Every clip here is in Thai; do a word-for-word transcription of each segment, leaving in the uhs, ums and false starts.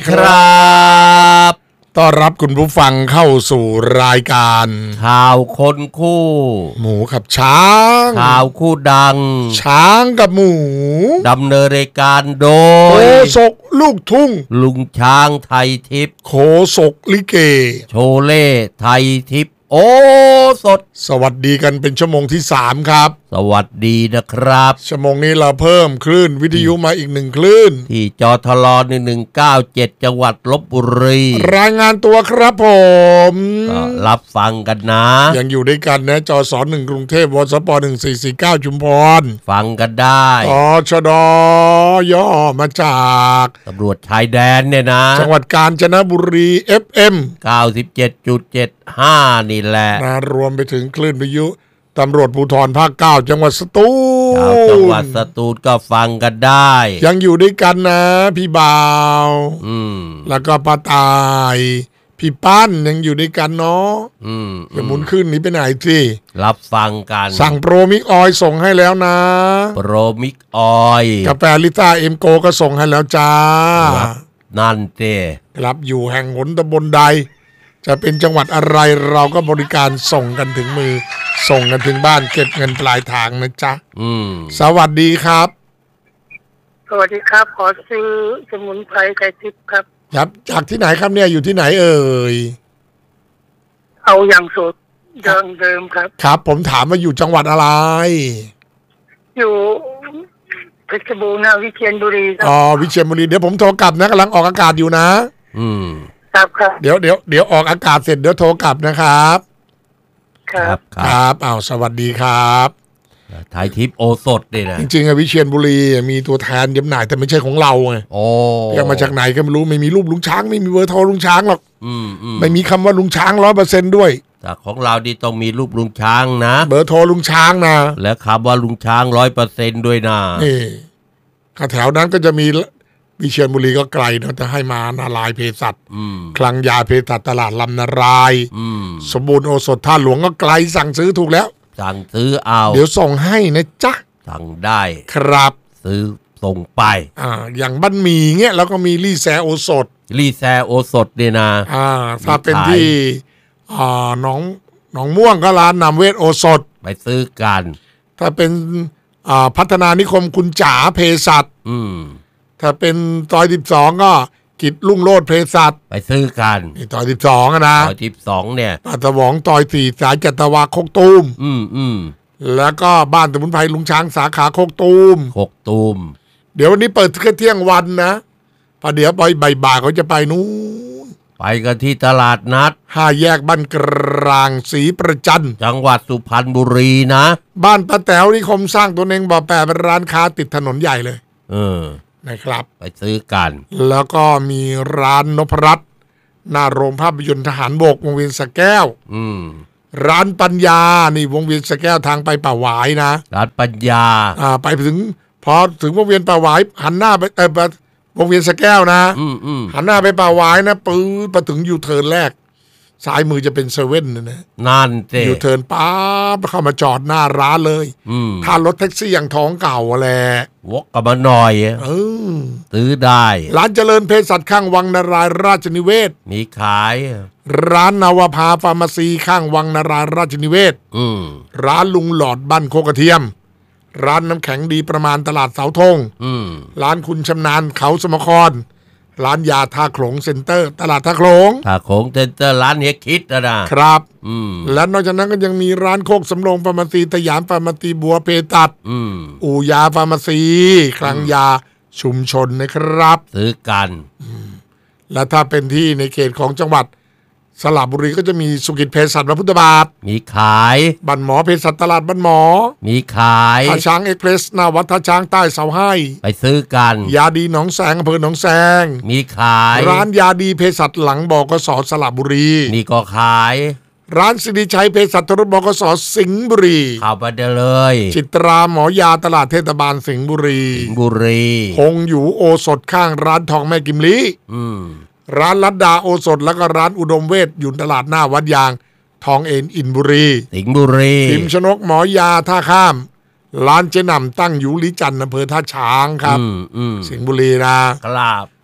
ครับต้อนรับคุณผู้ฟังเข้าสู่รายการข่าวคนคู่หมูกับช้างข่าวคู่ดังช้างกับหมูดำเนินรายการโดยโฆษกลูกทุ่งลุงช้างไทยทิพย์โฆษกลิเกโชเล่ไทยทิพย์โอ้สดสวัสดีกันเป็นชั่วโมงที่สามครับสวัสดีนะครับชั่วโมงนี้เราเพิ่มคลื่นวิทยุมาอีกหนึ่งคลื่นที่จทลหนึ่งหนึ่งเก้าเจ็ดจังหวัดลพบุรีรายงานตัวครับผมก็รับฟังกันนะยังอยู่ด้วยกันนะจสหนึ่งกรุงเทพวสปหนึ่งสี่สี่เก้าชุมพรฟังกันได้อชดย่อมาจากตำรวจชายแดนเนี่ยนะจังหวัดกาญจนบุรี เอฟ เอ็มเก้าสิบเจ็ดจุดเจ็ดห้า นี่แหละนะรวมไปถึงคลื่นวิทยุตำรวจภูธรภาคเก้าจังหวัดสตูลจังหวัดสตูลก็ฟังกันได้ยังอยู่ด้วยกันนะพี่บ่าวอืมแล้วก็ป้าตายพี่ปั้นยังอยู่ด้วยกันเนาะอืมจะหมุนขึ้นนี้ไปไหนสิรับฟังกันสั่งโปรมิกออยส่งให้แล้วนะโปรมิกออยกาแฟลิต้าเอ็มโกก็ส่งให้แล้วจ้านั่นเต้รับอยู่แห่งหนตำบลใดจะเป็นจังหวัดอะไรเราก็บริการส่งกันถึงมือส่งกันถึงบ้านเก็บเงินปลายทางนะจ๊ะอืมสวัสดีครับสวัสดีครับขอซื้อสมุนไพรไก่ทิพย์ครับครับจากที่ไหนครับเนี่ยอยู่ที่ไหนเอ่ยเอาอย่างสดเดิมเดิมครับครับผมถามว่าอยู่จังหวัดอะไรอยู่เพชรบูรณ์นะวิเชียรบุรีครับอ๋อวิเชียรบุรีเดี๋ยวผมโทรกลับนะกำลังออกอากาศอยู่นะอืมครับครับเดี๋ยวเดี๋ยวเดี๋ยวออกอากาศเสร็จเดี๋ยวโทรกลับนะครับครับครับอ้าวสวัสดีครับไทยทิพย์โอสดนี่นะจริงๆอะวิเชียรบุรีมีตัวแทนจำหน่ายแต่ไม่ใช่ของเราไงโอ้ยังมาจากไหนก็ไม่รู้ไม่มีรูปลุงช้างไม่มีเบอร์โทรลุงช้างหรอกอืมอืมไม่มีคำว่าลุงช้างร้อยเปอร์เซ็นต์ด้วยแต่ของเราดีต้องมีรูปลุงช้างนะเบอร์โทรลุงช้างนะและคำว่าลุงช้างร้อยเปอร์เซ็นต์ด้วยนะนี่แถวนั้นก็จะมีวิเชียรบุรีก็ไกลนะจะให้มานาลายเภสัชคลังยาเภสัชตลาดลำนารายสมบูรณ์โอสถท่าหลวงก็ไกลสั่งซื้อถูกแล้วสั่งซื้อเอาเดี๋ยวส่งให้นะจ๊ะสั่งได้ครับซื้อส่งไปอ่าอย่างบ้านหมี่เงี้ยแล้วก็มีลี่แซโอสถลี่แซโอสถเนี่ยนะอ่าถ้าเป็นที่อ่าน้องน้องม่วงก็ร้านนำเวทโอสถไปซื้อกันถ้าเป็นอ่าพัฒนานิคมคุณจ๋าเภสัชอืมถ้าเป็นซอยสิบสองก็กิจรุ่งโรจน์เภสัชไปซื้อกันนี่ซอยสิบสองนะซอยสิบสองเนี่ยปาตะหวองซอยสี่สายจัตวาโคกตูมอืมอืมแล้วก็บ้านสมุนไพรลุงช้างสาขาโคกตูมโคกตูมเดี๋ยววันนี้เปิดแค่เที่ยงวันนะพอเดี๋ยวไปบ่ายๆเขาจะไปนู้นไปกันที่ตลาดนัดห้าแยกบ้านกลางศรีประจันจังหวัดสุพรรณบุรีนะบ้านป้าแต๋วนิคมสร้างตัวเองบ่อแปดเป็นร้านค้าติดถนนใหญ่เลยเออนะครับไปซื้อกันแล้วก็มีร้านนพรัตน์หน้าโรงภาพยนตร์ทหารบกวงเวียนสะแก้วอืมร้านปัญญานี่วงเวียนสะแก้วทางไปป่าหวายนะร้านปัญญาอ่าไปถึงพอถึงวงเวียนป่าหวายหันหน้าไปเออวงเวียนสะแก้วนะอืมอืมหันหน้าไปป่าหวายนะปื๊ดไปถึงยูเทิร์นแรกซ้ายมือจะเป็นเซเว่นนะนะนั่นเต้ยูเทิร์นป๊าบเข้ามาจอดหน้าร้านเลยถ้ารถแท็กซี่อย่างท้องเก่าแหละวกกันมาหน่อยเออซื้อได้ร้านเจริญเภสัชข้างวังนารายราชนิเวศมีขายร้านนาวภาฟาร์มาซีข้างวังนารายราชนิเวศร้านลุงหลอดบ้านโคกระเทียมร้านน้ำแข็งดีประมาณตลาดเสาธงร้านคุณชำนาญเขาสมครร้านยาท่าโขลงเซ็นเตอร์ตลาดท่าโขลงท่าโขลงเซ็นเตอร์ร้านเฮกคิดนะนะครับและนอกจากนั้นก็ยังมีร้านโคกสำโรงฟาร์มาซีสยามฟาร์มาซีบัวเภสัชอู่ยาฟาร์มาซีคลังยาชุมชนนะครับซื้อกันและถ้าเป็นที่ในเขตของจังหวัดสระบุรีก็จะมีสุกิจเภสัชพระพุทธบาทมีขายบ้านหมอเภสัชตลาดบ้านหมอมีขายท่าช้างเอ็กเพรสหน้าวัดท่าช้างใต้เสาให้ไปซื้อกันยาดีหนองแสงอำเภอหนองแสงมีขายร้านยาดีเภสัชหลังบกสสระบุรีนี่ก็ขายร้านสิริชัยเภสัชรถบกสสิงห์บุรีเข้าไปได้เลยจิตราหมอยาตลาดเทศบาลสิงห์บุรีสิงห์บุรีคงอยู่โอสถข้างร้านทองแม่กิมลีอืมร้านลัดดาโอสถแล้วก็ร้านอุดมเวชอยู่ตลาดหน้าวัดยางทองเอ็นอินบุรีสิงห์บุรีพิมชนกหมอยาท่าข้ามร้านเจนำตั้งอยู่ลิจันทร์อำเภอท่าช้างครับสิงห์บุรีนะครับ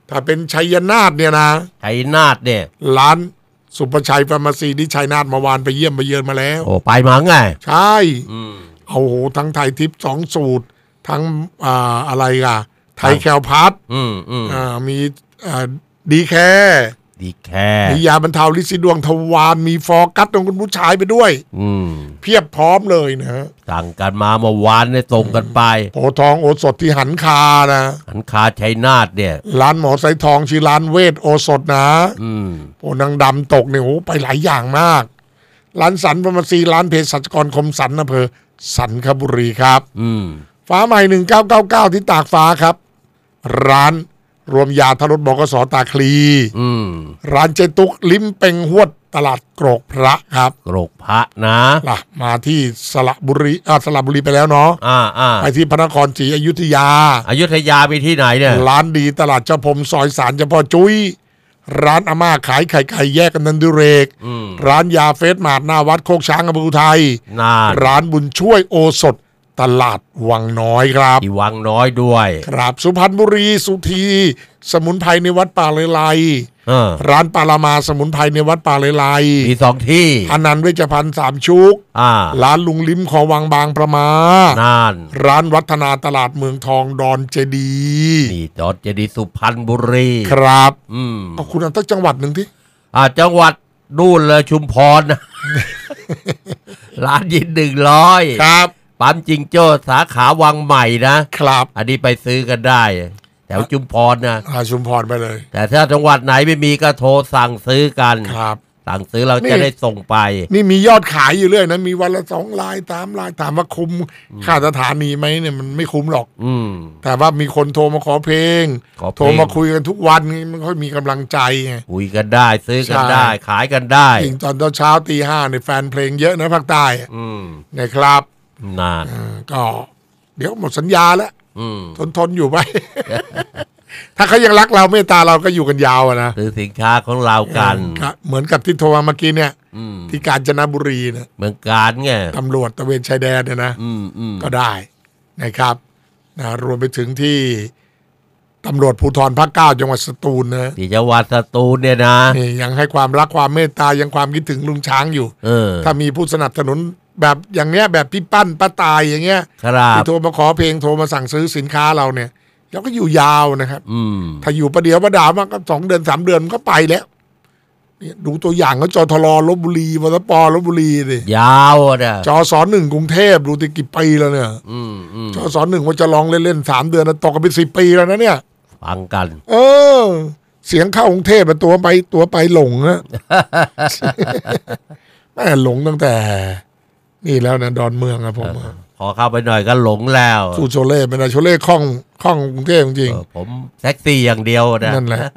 ถ้าเป็นชัยนาทเนี่ยนะชัยนาทเนี่ยร้านสุภชัยฟาร์มาซีที่ชัยนาทเมื่อวานไปเยี่ยมไปเยือนมาแล้วโอ้ไปมาไงใช่เอาโหทั้งไทยทิพย์สองสูตรทั้งอ่าอะไรอ่ะไทยแคลพัทอ่ามีอ่าดีแคร์ดีแค่มียาบรรเทาฤทธิ์สีดวงทวารมีฟอร์กัสของคุณผู้ชายไปด้วยอืมเพียบพร้อมเลยนะสั่งกันมาเมื่อวานเนี่ยส่งกันไปโพทองโอสถที่หันคานะหันคาชัยนาทเนี่ยร้านหมอไซทองชื่อร้านเวทโอสถนะอืมโพนางดำตกเนี่ยโอ้ไปหลายอย่างมากร้านสันฟาร์มาซีร้านเภสัชกรคมสันอำเภอสันคบุรีครับอืมฟ้าใหม่หนึ่งเก้าเก้าเก้าที่ตากฟ้าครับร้านรวมยาทารถบกสตาคลีร้านเจตุกลิ้มเป่งหวดตลาดโกรกพระครับโกรกพระนะล่ะมาที่สระบุรีอ่าสระบุรีไปแล้วเนาะอ่าอ่าไปที่พระนครศรีอยุธยาอยุธยาไปที่ไหนเนี่ยร้านดีตลาดเจ้าพรมซอยสารเจ้าพ่อจุ้ยร้านอาม่าขายไข่ไก่แยกกันนันดุเรกร้านยาเฟสมาดหน้าวัดโคกช้างอำเภออุทัยร้านบุญช่วยโอสถตลาดวังน้อยครับที่วังน้อยด้วยครับสุพรรณบุรีสุธีสมุนไพรในวัดป่าเลไลร้านปารามาสมุนไพรในวัดป่าเลไลมีสองที่อนันต์เวชภัณฑ์สามชุกร้านลุงลิ้มขอวังบางประมานานร้านวัฒนาตลาดเมืองทองดอนเจดีนี่ดอนเจดีสุพรรณบุรีครับอืมเอาคุณเอาตั้งจังหวัดหนึ่งที่อ่าจังหวัดนู่นเลยชุมพรนะร้านยินหนึ่งร้อยครับปั๊มจิงโจ้สาขาวังใหม่นะครับอันนี้ไปซื้อกันได้แถวชุมพรนะอ่าชุมพรไปเลยแต่ถ้าจังหวัดไหนไม่มีก็โทรสั่งซื้อกันครับสั่งซื้อเราจะได้ส่งไปนี่มียอดขายอยู่เรื่อยนะมีวันละสองลายสามลายถามว่าคุ้มค่าสถานีไหมเนี่ยมันไม่คุ้มหรอกอืมแต่ว่ามีคนโทรมาขอเพลงโทรมาคุยกันทุกวันมันค่อยมีกำลังใจไงคุยกันได้ซื้อกันได้ขายกันได้จริงตอนเช้าตีห้าในแฟนเพลงเยอะนะภาคใต้อืมนะครับนานก็เดี๋ยวหมดสัญญาแล้วทนทนอยู่ไป ถ้าเขายังรักเราเมตตาเราก็อยู่กันยาวนะซื้อสินค้าของเรากันเหมือนกับที่โทรมาเมื่อกี้เนี่ยที่กาญจนบุรีนะเมืองการไงตำรวจตระเวนชายแดนเนี่ยนะก็ได้นะครับนะรวมไปถึงที่ตำรวจภูธรภาคเก้าจังหวัดสตูลนะที่จังหวัดสตูลเนี่ยนะนี่ยังให้ความรักความเมตตายังความคิดถึงลุงช้างอยู่ถ้ามีผู้สนับสนุนแบบอย่างเงี้ยแบบพี่ปั้นป้าตายอย่างเงี้ยที่โทรมาขอเพลงโทรมาสั่งซื้อสินค้าเราเนี่ยเราก็อยู่ยาวนะครับถ้าอยู่ประเดี๋ยวประดาวมากก็สองเดือนสามเดือนก็ไปแล้วเนี่ยดูตัวอย่างก็จทลลบบุรีมอเตอร์ปอลบบุรีดิยาวอ่ะจสหนึ่งกรุงเทพดูติกี่ปีแล้วเนี่ยจสหนึ่งว่าจะลองเล่นๆสามเดือนตกกันเป็นสิบปีแล้วนะเนี่ยฟังกันเออเสียงเข้ากรุงเทพตัวไปตัวไปหลงนะแม่หลงตั้งแต่นี่แล้วนะดอนเมืองอะผมพอเข้าไปหน่อยก็หลงแล้วสู้โชเล่เป็นอะไรโชเล่คล่องคล่องกรุงเทพจริงผมแท็กซี่อย่างเดียวนะนั่นแหละ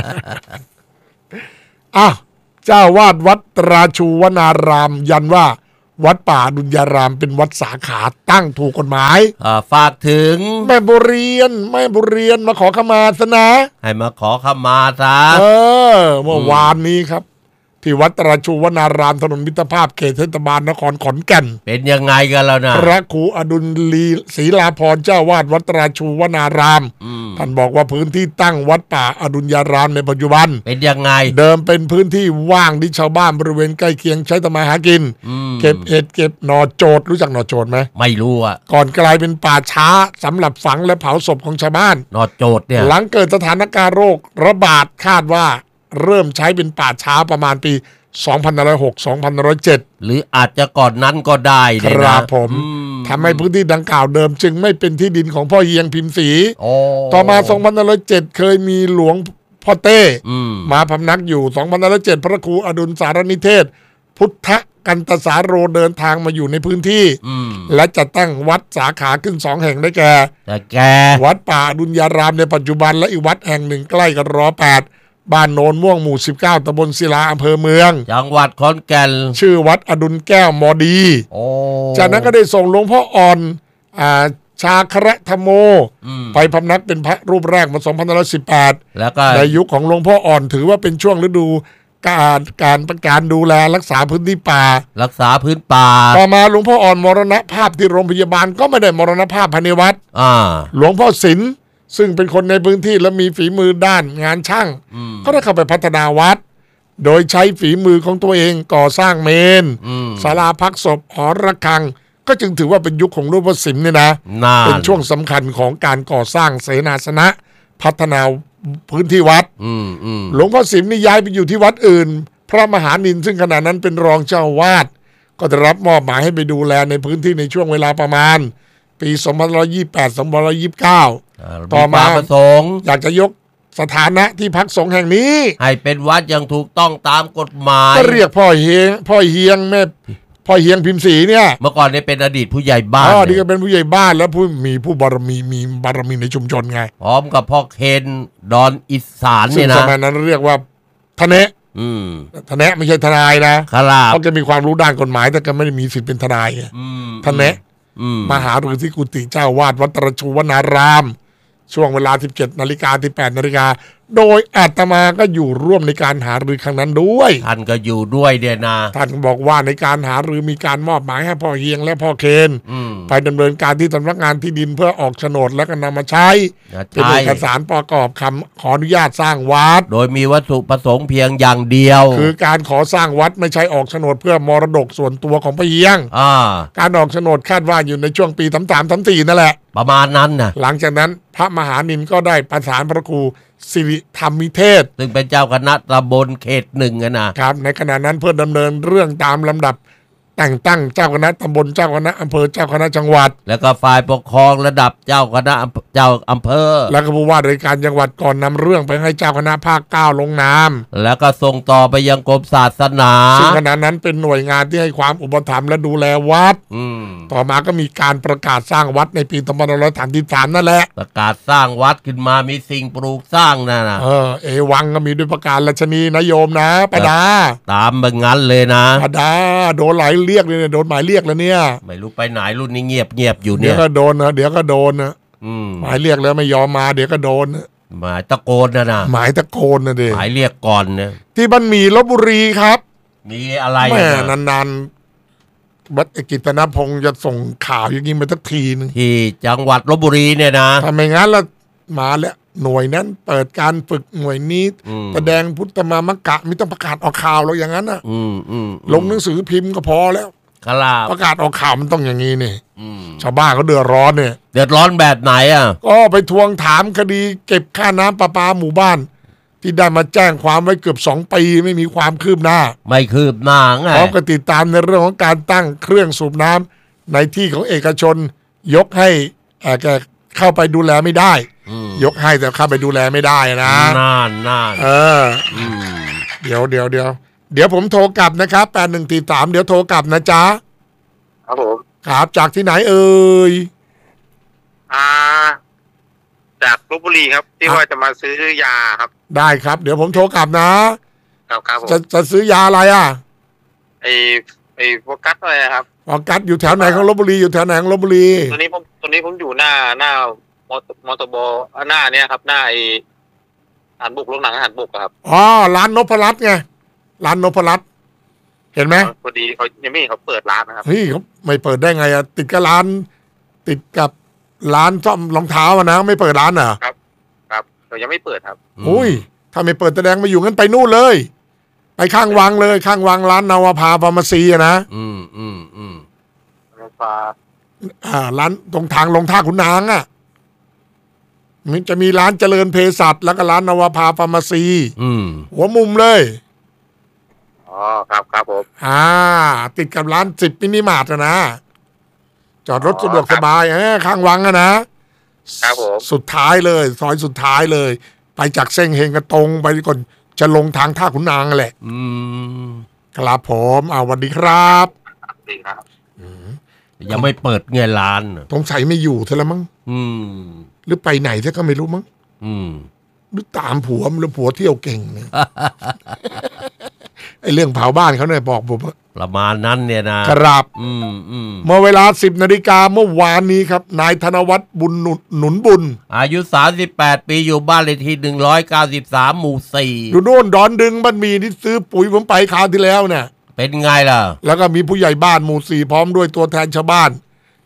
อ่ะเจ้าวาดวัดราชูวนารามยันว่าวัดป่าดุลยารามเป็นวัดสาขาตั้งถูกกฎหมายฝากถึงแม่บุเรียนแม่บุเรียนมาขอขมาซะนะให้มาขอขมาซะเออเมื่อวานนี้ครับที่วัดราชูวนารามถนนมิตรภาพเขตเทศบาลนครขอนแก่นเป็นยังไงกันแล้วนะพระครูอดุลลีศรีลาภรณ์เจ้าวาดวัดราชูวนารามท่านบอกว่าพื้นที่ตั้งวัดป่าอดุลยารามในปัจจุบันเป็นยังไงเดิมเป็นพื้นที่ว่างที่ชาวบ้านบริเวณใกล้เคียงใช้ทำมาหากินเก็บเห็ดเก็บหน่อโจดรู้จักหน่อโจดไหมไม่รู้อ่ะก่อนกลายเป็นป่าช้าสำหรับฝังและเผาศพของชาวบ้านหน่อโจดเนี่ยหลังเกิดสถานการณ์โรคระบาดคาดว่าเริ่มใช้เป็นป่าช้าประมาณปีสองพันห้าร้อยหก สองพันห้าร้อยเจ็ดหรืออาจจะก่อนนั้นก็ได้นะครับผมทำให้พื้นที่ดังกล่าวเดิมจึงไม่เป็นที่ดินของพ่อเฮียงพิมพ์ศรีต่อมาสองพันห้าร้อยเจ็ดเคยมีหลวงพ่อเต้มาพำนักอยู่สองพันห้าร้อยเจ็ดพระครูอดุลสารนิเทศพุทธกันตสาโรเดินทางมาอยู่ในพื้นที่และจะตั้งวัดสาขาขึ้นสองแห่งได้แก่วัดป่าอดุลยารามในปัจจุบันและอีกวัดแห่งหนึ่งใกล้กับรอแปดบ้านโนนม่วงหมู่สิบเก้าตำบลศิลาอำเภอเมืองจังหวัดขอนแก่นชื่อวัดอดุลแก้วมอดีจากนั้นก็ได้ส่งหลวงพ่ออ่อนอ่าชาคระธโมไปพำนักเป็นพระรูปแรกมาสองพันห้าร้อยสิบแปดแล้วก็ในยุคของหลวงพ่ออ่อนถือว่าเป็นช่วงฤดูการการประการดูแลรักษาพื้นที่ป่ารักษาพื้นป่าต่อมาหลวงพ่ออ่อนมรณภาพที่โรงพยาบาลก็ไม่ได้มรณภาพภายในวัดหลวงพ่อศิลป์ซึ่งเป็นคนในพื้นที่และมีฝีมือด้านงานช่างก็ได้เข้าไปพัฒนาวัดโดยใช้ฝีมือของตัวเองก่อสร้างเมนศาลาพักศพหอระฆังก็จึงถือว่าเป็นยุคของหลวงพ่อสิมเนี่ยนะเป็นช่วงสำคัญของการก่อสร้างเสนาสนะพัฒนาพื้นที่วัดหลวงพ่อสิมนี่ย้ายไปอยู่ที่วัดอื่นพระมหานินซึ่งขณะนั้นเป็นรองเจ้าวาดก็ได้รับมอบหมายให้ไปดูแลในพื้นที่ในช่วงเวลาประมาณปีสองพันห้าร้อยยี่สิบแปด สองพันห้าร้อยยี่สิบเก้าต่อมาประสงค์อยากจะยกสถานะที่พักสงฆ์แห่งนี้ให้เป็นวัดอย่างถูกต้องตามกฎหมายก็เรียกพ่อเฮียงพ่อเฮียงแม่พ่อเฮียงพิมพ์ศรีเนี่ยเมื่อก่อนเนี่ยเป็นอดีตผู้ใหญ่บ้านอ๋อนี่ก็เป็นผู้ใหญ่บ้านแล้วผู้มีผู้บารมีมีบารมีในชุมชนไงพร้อมกับพ่อเคนดอนอีสานเนี่ยนะสมัยนั้นเรียกว่าทนายทนายไม่ใช่ทนายนะเขาจะมีความรู้ด้านกฎหมายแต่ก็ไม่ได้มีสิทธิ์เป็นทนายทนายมหาฤาษีกุฏิเจ้าวาดวัดตระชูวนารามช่วงเวลา สิบเจ็ดนาฬิกา สิบแปดนาฬิกาโดยอาตมาก็อยู่ร่วมในการหารือครั้งนั้นด้วยท่านก็อยู่ด้วยเดียนะท่านบอกว่าในการหารือมีการมอบหมายให้พ่อเฮียงและพ่อเคนไปดำเนินการที่สำนักงานที่ดินเพื่อออกโฉนดและก็นำมาใช้เป็นเอกสารประกอบคำขออนุญาตสร้างวัดโดยมีวัตถุประสงค์เพียงอย่างเดียวคือการขอสร้างวัดไม่ใช่ออกโฉนดเพื่อมรดกส่วนตัวของพ่อเฮียงการออกโฉนดคาดว่าอยู่ในช่วงปีสามสาม สามสี่นั่นแหละประมาณนั้นนะหลังจากนั้นพระมหานินก็ได้ประสานพระครูสิริธรรมิเทศซึ่งเป็นเจ้าคณะตำบลเขตหนึ่งนะครับในขณะนั้นเพื่อดำเนินเรื่องตามลำดับแต่งตั้งเจ้าคณะตำบลเจ้าคณะอำเภอเจ้าคณะจังหวัดแล้วก็ฝ่ายปกครองระดับเจ้าคณะเจ้าอำเภอแล้วก็ผู้ว่าราชการจังหวัดก่อนนำเรื่องไปให้เจ้าคณะภาคเก้าลงนามแล้วก็ส่งต่อไปยังกรมศาสนาซึ่งขณะนั้นเป็นหน่วยงานที่ให้ความอุปถัมภ์และดูแลวัดต่อมาก็มีการประกาศสร้างวัดในปีสองพันห้าร้อยสามสิบสามนั่นแหละประกาศสร้างวัดขึ้นมามีสิ่งปลูกสร้างนั่นนะเออเอวังก็มีด้วยประกาศราชนีนโยมนะปดาตามแบบงั้นเลยนะปดาโดนหลายเรียกเลยโดนหมายเรียกแล้วเนี่ยไม่รู้ไปไหนรุ่นนี้เงียบเงียบอยู่เนี่ยเดี๋ยวก็โดนนะเดี๋ยวก็โดนนะหมายเรียกแล้วไม่ยอมมาเดี๋ยวก็โดนหมายตะโกนนะนะหมายตะโกนนะเด็หมายเรียกก่อนนะที่บ้านหมี่ลพบุรีครับมีอะไรแม่นานๆบัตรกิตนพงศ์จะส่งข่าวอย่างนี้มาสักทีนึงที่จังหวัดลพบุรีเนี่ยนะทำไมงั้นละมาแล้วหน่วยนั้นเปิดการฝึกหน่วยนี้แสดงพุทธมามกะไม่ต้องประกาศออกข่าวหรอกอย่างนั้นนะลงหนังสือพิมพ์ก็พอแล้วประกาศออกข่าวมันต้องอย่างนี้นี่ชาวบ้านเขาเดือดร้อนเนี่ยเดือดร้อนแบบไหนอ่ะก็ไปทวงถามคดีเก็บค่าน้ำประปาหมู่บ้านที่ได้มาแจ้งความไว้เกือบสองปีไม่มีความคืบหน้าไม่คืบหน้าไงพร้อมกับติดตามในเรื่องของการตั้งเครื่องสูบน้ำในที่ของเอกชนยกให้แกเข้าไปดูแลไม่ได้ยกให้แต่เข้าไปดูแลไม่ได้นะนานนานเออเดี๋ยวเดี๋ยวเดี๋ยวเดี๋ยวผมโทรกลับนะครับแปดหนึ่งตีสามเดี๋ยวโทรกลับนะจ๊ะครับผมครับจากที่ไหนเอ่ยอ่าจากลพบุรีครับที่ว่าจะมาซื้อยาครับได้ครับเดี๋ยวผมโทรกลับนะครับครับผมจะจะซื้อยาอะไรอ่ะไอไอโฟกัสอะไรครับโฟกัสอยู่แถวไหนของลพบุรีอยู่แถวไหนของลพบุรีตัวนี้ผมตัวนี้ผมอยู่หน้าหน้ามอมอตบหน้าเนี้ยครับหน้าไออาหารบุกโรงหนังอาหารบุกครับอ๋อร้านนพรัตน์ไงร้านนพรัตน์เห็นไหมพอดีเขายังไม่เขาเปิดร้านนะครับเฮ้ยเขาไม่เปิดได้ไงอ่ะติดกับร้านติดกับร้านซ่อมรองเท้าอ่ะนะไม่เปิดร้านเหรอครับครับเรายังไม่เปิดครับอุ้ยถ้าไม่เปิดแสดงมาอยู่งั้นไปนู่นเลยไปข้างวังเลยข้างวังร้านนาวภาฟาร์มาซีอ่ะนะอืมอืมอืมนาวภาอ่าร้านตรงทางลงท่าขุนนางอ่ะมันจะมีร้านเจริญเภสัชแล้วก็ร้านนาวภาฟาร์มาซีอืมหัวมุมเลยอ๋อครับครับผมอ่าติดกับร้านสิบมินิมาร์ทนะจอดรถสะดวกสบายเออข้างวังอะนะครับผมสุดท้ายเลยซอยสุดท้ายเลยไปจากเส้งเฮงก็ตรงไปก่อนจะลงทางท่าขุนนางแหละอืมครับผมเอาสวัสดีครับสวัสดีครับยังไม่เปิดเงินร้านสงสัยไม่อยู่เท่าละมั้งอืมหรือไปไหนเท่าก็ไม่รู้มั้งอืมหรือตามผัวหรือผัวเที่ยวเก่งเนี่ยไอ้เรื่องเผาบ้านเขาเนี่ยบอกผมประมาณนั้นเนี่ยนะครับอืมอืมเมื่อเวลาสิบนาฬิกาเมื่อวานนี้ครับนายธนวัฒน์บุญหนุนบุญอายุสามสิบแปดปีอยู่บ้านเลขที่หนึ่งร้อยเก้าสิบสามหมู่สี่อยู่โน่นดอนดึงบ้านมีที่ซื้อปุ๋ยผมไปคราวที่แล้วเนี่ยเป็นไงล่ะแล้วก็มีผู้ใหญ่บ้านหมู่สี่พร้อมด้วยตัวแทนชาวบ้าน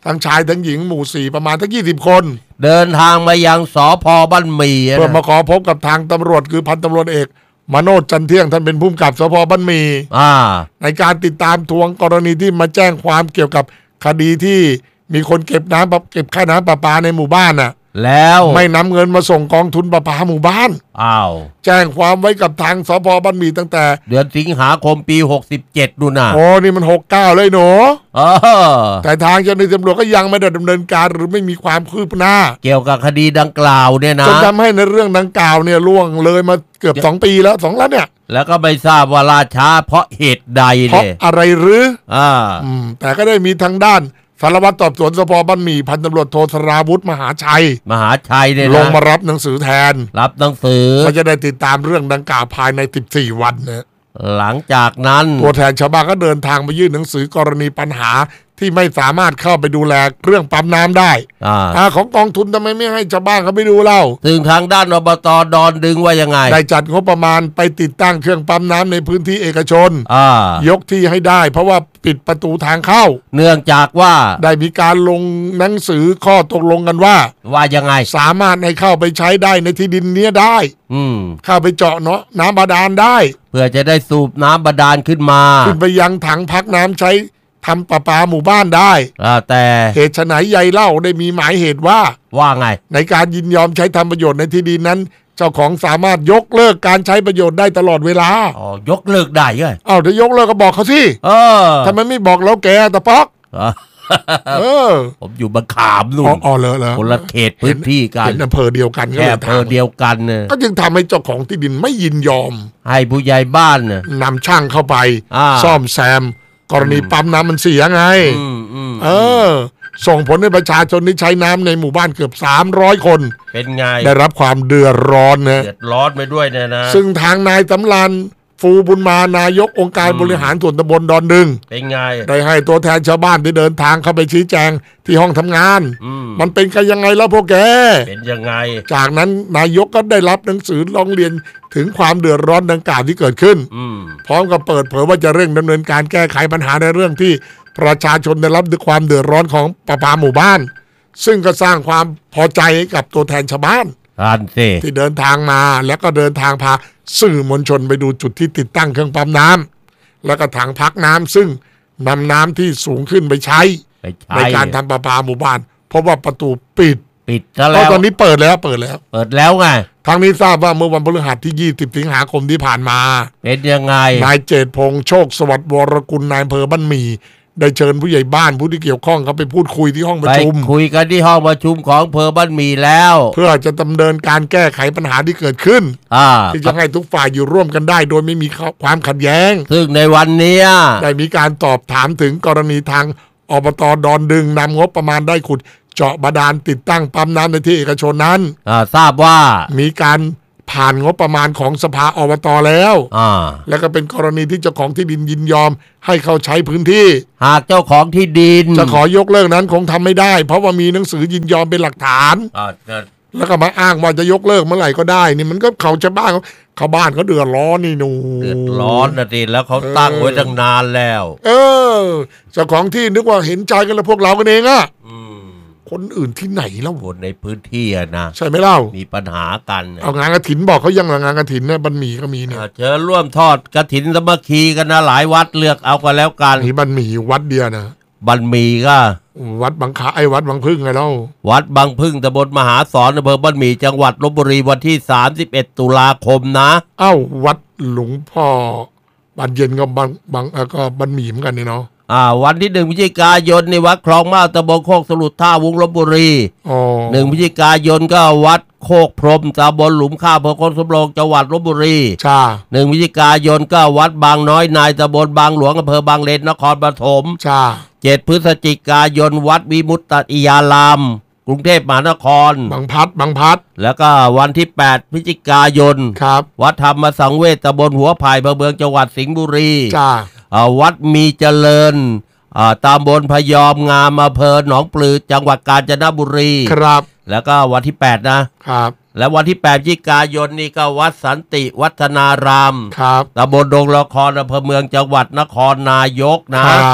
ทั้งชายทั้งหญิงหมู่สี่ประมาณทั้งยี่สิบคนเดินทางมายังสภ.บ้านหมี่นะเพื่อมาขอพบกับทางตำรวจคือพันตำรวจเอกมโนจจันเที่ยงท่านเป็นผู้กำกับสภ.บ้านหมี่อ่าในการติดตามทวงกรณีที่มาแจ้งความเกี่ยวกับคดีที่มีคนเก็บน้ำเก็บค่าน้ำประปาในหมู่บ้านน่ะแล้วไม่นำเงินมาส่งกองทุนประปาหมู่บ้านอ้าวแจ้งความไว้กับทางสภ.บ้านหมี่ตั้งแต่เดือนสิงหาคมปีหกสิบเจ็ดนู่นน่ะโอ้นี่มันหกสิบเก้าเลยหนูเออแต่ทางเจ้าหน้าที่ตำรวจก็ยังไม่ได้ดำเนินการหรือไม่มีความคืบหน้าเกี่ยวกับคดีดังกล่าวเนี่ยนะจนทำให้ในเรื่องดังกล่าวเนี่ยล่วงเลยมาเกือบสองปีแล้วสองแล้วเนี่ยแล้วก็ไม่ทราบว่าล่าช้าเพราะเหตุใดเพราะอะไรหรืออ่าอืมแต่ก็ได้มีทางด้านสารวัตรสอบสวนสภ.บ้านหมี่พันตำรวจโทสราวุฒิมหาชัยมหาชัยเนี่ยลงมารับหนังสือแทนรับหนังสือก็จะได้ติดตามเรื่องดังกล่าวภายในสิบสี่วันนะหลังจากนั้นตัวแทนชาวบ้านก็เดินทางไปยื่นหนังสือกรณีปัญหาที่ไม่สามารถเข้าไปดูแลเรื่องปั๊มน้ำได้อ่าของกองทุนทำไมไม่ให้ชาวบ้านเขาไปดูเล่าถึงทางด้านอบต.ดอนดึงว่ายังไงได้จัดงบประมาณไปติดตั้งเครื่องปั๊มน้ำในพื้นที่เอกชนยกที่ให้ได้เพราะว่าปิดประตูทางเข้าเนื่องจากว่าได้มีการลงหนังสือข้อตกลงกันว่าว่ายังไงสามารถให้เข้าไปใช้ได้ในที่ดินเนี้ยได้อืมเข้าไปเจาะเนาะน้ำบาดาลได้เพื่อจะได้สูบน้ำบาดาลขึ้นมาขึ้นไปยังถังพักน้ำใช้ทำประปาหมู่บ้านได้แต่เหตุไฉนใยเล่าได้มีหมายเหตุว่าว่าไงในการยินยอมใช้ทำประโยชน์ในที่ดินนั้นเจ้าของสามารถยกเลิกการใช้ประโยชน์ได้ตลอดเวลาอ๋อยกเลิกได้ไงอ้าวถ้ายกเลิกก็บอกเขาสิเออทำไมไม่บอกแล้วแกตะป๊อกเออผมอยู่บังขามนู่นอ๋อเลยเลยคนละเขตพื้นที่กันเป็นอำเภอเดียวกันแค่อำเภอเดียวกันเนี่ยก็จึงทำให้เจ้าของที่ดินไม่ยินยอมให้ผู้ใหญ่บ้านเนี่ยนำช่างเข้าไปซ่อมแซมกรณีปั๊มน้ำมันเสียไงเออส่งผลให้ประชาชนที่ใช้น้ำในหมู่บ้านเกือบสามร้อยคนเป็นไงได้รับความเดือดร้อนนะเดือดร้อนไปด้วยเนี่ยนะซึ่งทางนายสำรานฟูบุญมานายกองค์การบริหารส่วนตำบลดอนดึงเป็นไงได้ให้ตัวแทนชาวบ้านได้เดินทางเข้าไปชี้แจงที่ห้องทำงานมันเป็นกันยังไงแล้วพวกแกเป็นยังไงจากนั้นนายกก็ได้รับหนังสือร้องเรียนถึงความเดือดร้อนดังกล่าวที่เกิดขึ้นพร้อมกับเปิดเผยว่าจะเร่งดำเนินการแก้ไขปัญหาในเรื่องที่ประชาชนได้รับความเดือดร้อนของประปาหมู่บ้านซึ่งก็สร้างความพอใจให้กับตัวแทนชาวบ้านที่เดินทางมาแล้วก็เดินทางพาสื่อมวลชนไปดูจุดที่ติดตั้งเครื่องปั๊มน้ำแล้วก็ถังพักน้ำซึ่งนำน้ำที่สูงขึ้นไปใช้ในการทำประปาหมู่บ้านเพราะว่าประตูปิดปิดแล้วตอนนี้เปิดแล้วเปิดแล้วเปิดแล้วไงทางนี้ทราบว่าเมื่อวันพฤหัสที่ยี่สิบสิงหาคมที่ผ่านมาเป็นยังไงนายเจตพงษ์โชคสวัสดิ์วรกุลนายอำเภอบ้านหมี่ได้เชิญผู้ใหญ่บ้านผู้ที่เกี่ยวข้องเขาไปพูดคุยที่ห้องประชุมคุยกันที่ห้องประชุมของอำเภอบ้านหมี่แล้วเพื่อจะดำเนินการแก้ไขปัญหาที่เกิดขึ้นที่จะให้ทุกฝ่ายอยู่ร่วมกันได้โดยไม่มีความขัดแย้งซึ่งในวันนี้ได้มีการตอบถามถึงกรณีทางอบต.ดอนดึงนำงบประมาณได้ขุดเจาะบาดาลติดตั้งปั๊มน้ำในที่เอกชนนั้นทราบว่ามีการผ่านงบประมาณของสภาอบต.แล้วแล้วก็เป็นกรณีที่เจ้าของที่ดินยินยอมให้เข้าใช้พื้นที่หากเจ้าของที่ดินจะขอยกเลิกนั้นคงทำไม่ได้เพราะว่ามีหนังสือยินยอมเป็นหลักฐานแล้วก็มาอ้างว่าจะยกเลิกเมื่อไหร่ก็ได้นี่มันก็เขาชาวบ้านเขาบ้านเขาเดือดร้อนนี่หนูเดือดร้อนนะดิแล้วเขาตั้งไว้ตั้งนานแล้วเออเจ้าของที่นึกว่าเห็นใจกันแล้วพวกเรากันเองอะคนอื่นที่ไหนแล้วคนในพื้นที่นะใช่ไหมเล่ามีปัญหากันเอางานกฐินบอกเขายังงานกฐินเนี่ยบันหมี่ก็มีเนี่ยเชิญร่วมทอดกฐินสามัคคีกันนะหลายวัดเลือกเอากันแล้วกันนี่บันหมี่วัดเดียวนะบันหมี่ก็วัดบางขาไอ้วัดบางพึ่งไงเล่าวัดบางพึ่งตำบลมหาสอนอำเภอบ้านหมี่จังหวัดลพบุรีวันที่สามสิบเอ็ดตุลาคมนะเอ้าวัดหลวงพ่อบันเย็นก็บางบางก็บันหมี่เหมือนกันนี่เนาะอ่าวันที่หนึ่งพฤศจิกายนในวัดคลองมาตำบลโคกสลุดท่าวงลพบุรีหนึ่งพฤศจิกายนก็วัดโคกพรมตำบลหลุมข้าวอำเภอโคกสำโรงจังหวัดลพบุรีจ้าหนึ่งพฤศจิกายนก็วัดบางน้อยนายตำบลบางหลวงอำเภอบางเลนนครปฐมจ้าเจ็ดพฤศจิกายนวัดวิมุตติยารามกรุงเทพมหานครบางพัดบางพัดแล้วก็วันที่แปดพฤศจิกายนครับวัดธรรมสังเวชตำบลหัวไผ่อำเภอเมืองจังหวัดสิงห์บุรีจ้าวัดมีเจริญตำบลพยอมงามอำเภอหนองปลือจังหวัดกาญจนบุรีครับแล้วก็วันที่แปดนะครับและวันที่แปดพฤศจิกายนนี่ก็วัดสันติวัฒนารามครับตำบลดงละครอำเภอเมืองจังหวัดนครนายกนะครับ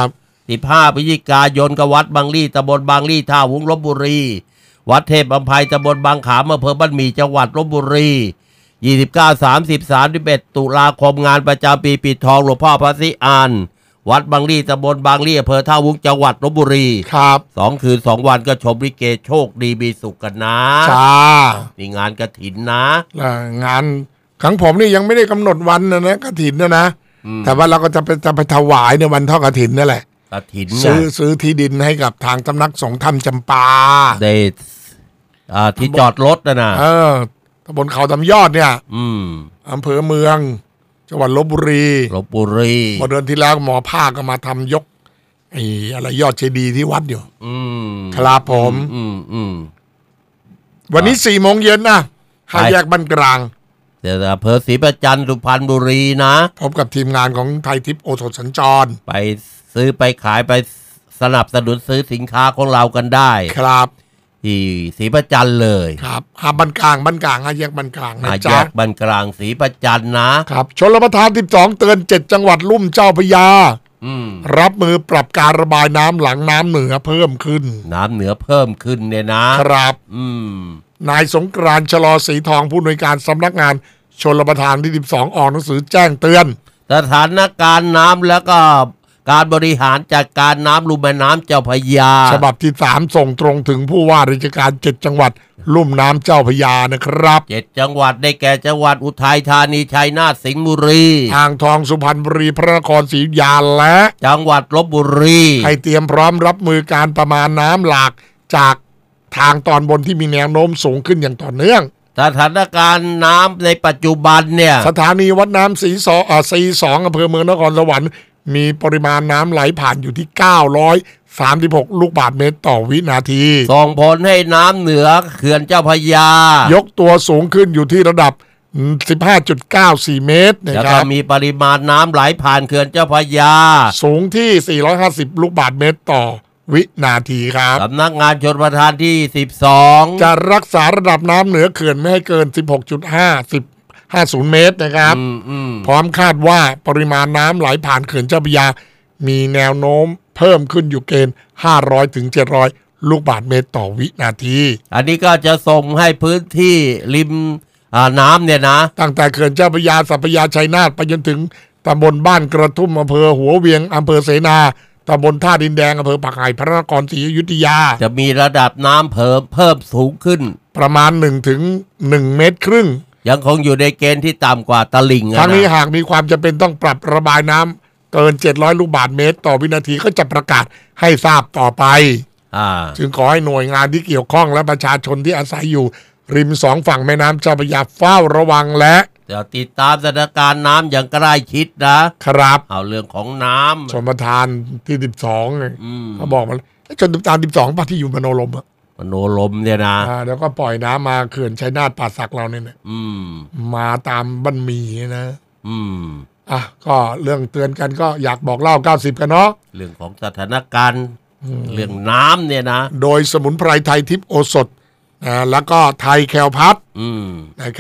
สิบห้าพฤศจิกายนก็วัดบางลี่ตำบลบางลี่ท่าวุ้งลพบุรีวัดเทพอภัยตำบลบางขามอำเภอบ้านหมี่จังหวัดลพบุรียี่สิบเก้า สามสิบ สามสิบเอ็ดตุลาคมงานประจำปีปิดทองหลวงพ่อพระศรีอานวัดบางลี่ตำบลบางลี่อำเภอท่าวุ้งจังหวัดลพบุรีครับสองคืนสองวันก็ชมลิเกโชคดีมีสุขกันนะจ้ามีงานกฐินนะงานของผมนี่ยังไม่ได้กำหนดวันนะนะกฐินนะนะแต่ว่าเราก็จะไปจะไปถวายในวันทอดกฐินนั่นแหละกฐินซื้อซื้อที่ดินให้กับทางสำนักสงฆ์ธรรมจำปาเดทที่จอดรถนะนะเออตำบลเขาตำยอดเนี่ยอืมอำเภอเมืองจังหวัดลพบุรีลพบุรีเมื่อเดือนที่แล้วหมอภาคก็มาทำยกไอ้อะไรยอดเจดีย์ที่วัดอยู่อืมครับผมอืมอืมวันนี้สี่โมงเย็นนะห้าแยกบ้านกลางเดี๋ยวอำเภอศรีประจันทร์สุพรรณบุรีนะพบกับทีมงานของไทยทิพย์โอสถสัญจรไปซื้อไปขายไปสนับสนุนซื้อสินค้าของเรากันได้ครับที่ศรีประจันทร์เลยครับหาบ้านกลางบ้านกลางห้าแยกบ้านกลางนะจ๊ะแยกบ้านกลางศรีประจันทร์นะครับชลประทานสิบสองเตือนเจ็ดจังหวัดลุ่มเจ้าพระยารับมือปรับการระบายน้ำหลังน้ำเหนือเพิ่มขึ้นน้ำเหนือเพิ่มขึ้นเนี่ยนะครับอืมนายสงกรานต์ชลอศรีทองผู้อำนวยการสำนักงานชลประทานที่สิบสองออกหนังสือแจ้งเตือนสถานการณ์น้ำแล้วก็การบริหารจัดการน้ำลุ่มแม่น้ำเจ้าพระยาฉบับที่สามส่งตรงถึงผู้ว่าราชการเจ็ดจังหวัดลุ่มน้ำเจ้าพระยานะครับเจ็ดจังหวัดได้แก่จังหวัดอุทัยธานีชัยนาทสิงห์บุรีอ่างทองสุพรรณบุรีพระนครศรีอยุธยาและจังหวัดลพบุรีให้เตรียมพร้อมรับมือการประมาณน้ำหลากจากทางตอนบนที่มีแนวโน้มสูงขึ้นอย่างต่อเนื่องสถานการณ์น้ำในปัจจุบันเนี่ยสถานีวัดน้ำสีสออ่าสีสองอำเภอเมืองนครสวรรค์มีปริมาณน้ำไหลผ่านอยู่ที่เก้าร้อยสามสิบหกลูกบาศก์เมตรต่อวินาทีส่งผลให้น้ำเหนือเขื่อนเจ้าพระยายกตัวสูงขึ้นอยู่ที่ระดับ สิบห้าจุดเก้าสี่ เมตรนะครับแล้วก็มีปริมาณน้ำไหลผ่านเขื่อนเจ้าพระยาสูงที่สี่ร้อยห้าสิบลูกบาศก์เมตรต่อวินาทีครับสำนักงานชลประทานที่สิบสองจะรักษาระดับน้ำเหนือเขื่อนไม่ให้เกิน สิบหกจุดห้า ห้าสิบ เมตรนะครับพร้อมคาดว่าปริมาณน้ำไหลผ่านเขื่อนเจ้าพระยามีแนวโน้มเพิ่มขึ้นอยู่เกณฑ์ห้าร้อยถึงเจ็ดร้อยลูกบาศก์เมตรต่อวินาทีอันนี้ก็จะส่งให้พื้นที่ริมน้ำเนี่ยนะตั้งแต่เขื่อนเจ้าพระยาสัพพยาชัยนาทไปจนถึงตำบลบ้านกระทุ่มอำเภอหัวเวียงอำเภอเสนาตำบลท่าดินแดงอำเภอปากไห่พระนครศรีอยุธยาจะมีระดับน้ำเพิ่มเพิ่มสูงขึ้นประมาณหนึ่งถึงหนึ่งเมตรครึ่งยังคงอยู่ในเกณฑ์ที่ต่ำกว่าตลิ่งทั้งนี้หากมีความจำเป็นต้องปรับระบายน้ำเกินเจ็ดร้อยลูกบาศก์เมตรต่อวินาทีก็จะประกาศให้ทราบต่อไปจึงขอให้หน่วยงานที่เกี่ยวข้องและประชาชนที่อาศัยอยู่ริมสองฝั่งแม่น้ำเจ้าพระยาเฝ้าระวังและจะติดตามสถานการณ์น้ำอย่างใกล้ชิดนะครับเอาเรื่องของน้ำชลประทานที่สิบสองเขาบอกมาชลประทานสิบสองป่ะที่อยู่มโนลมอะมโนลมเนี่ยนะเดี๋ยวก็ปล่อยน้ำมาเขื่อนชัยนาทป่าสักเราเนี่ยมาตามบั้นมีนะอืมอ่ะก็เรื่องเตือนกันก็อยากบอกเล่าเก้าสิบกันเนาะเรื่องของสถานการณ์เรื่องน้ำเนี่ยนะโดยสมุนไพรไทยทิพย์โอสถนะแล้วก็ไทยแคลพัทนะครับ